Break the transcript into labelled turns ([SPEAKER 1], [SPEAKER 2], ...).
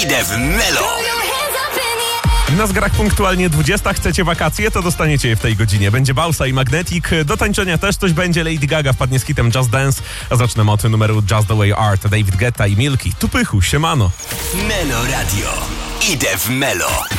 [SPEAKER 1] Idę w Melo.
[SPEAKER 2] Na zgrach punktualnie 20. Chcecie wakacje? To dostaniecie je w tej godzinie. Będzie Bausa i Magnetic. Do tańczenia też coś będzie. Lady Gaga wpadnie z hitem Just Dance. A zaczynamy od numeru Just the Way Art. David Guetta i Milky. Tu Pychu, siemano.
[SPEAKER 1] Melo Radio. Idę w Melo.